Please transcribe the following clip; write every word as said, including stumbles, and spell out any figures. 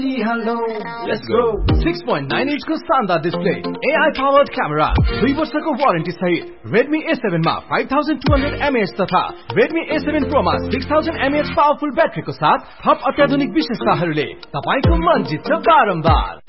Hello, let's go. six point nine inch को शानदार display, A I powered camera, दुई वर्षको वारेन्टी सहित Redmi A seven मा five thousand two hundred milliamp hour तथा Redmi A seven Pro मा six thousand milliamp hour powerful ब्याट्रीको साथ थप अत्याधुनिक विशेषताहरूले तपाईको मन जित्छ बारम्बार।